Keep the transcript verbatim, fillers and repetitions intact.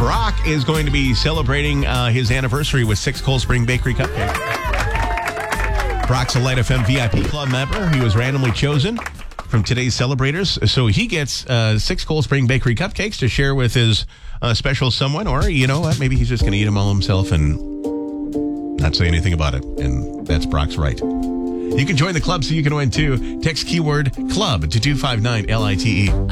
Brock is going to be celebrating uh, his anniversary with six Cold Spring Bakery cupcakes. Brock's a Light F M V I P Club member. He was randomly chosen from today's celebrators. So he gets uh, six Cold Spring Bakery cupcakes to share with his uh, special someone. Or, you know what, maybe he's just going to eat them all himself and not say anything about it. And that's Brock's right. You can join the club so you can win too. Text keyword club to two five nine L I T E.